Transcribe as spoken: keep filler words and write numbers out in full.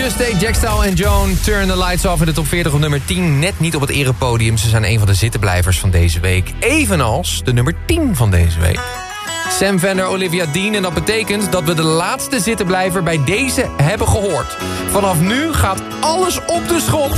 Just Day, Jackstyle en Joan. Turn the Lights Off in de top veertig op nummer tien. Net niet op het erepodium. Ze zijn een van de zittenblijvers van deze week. Evenals de nummer tien van deze week. Sam Fender, Olivia Dean. En dat betekent dat we de laatste zittenblijver bij deze hebben gehoord. Vanaf nu gaat alles op de schop.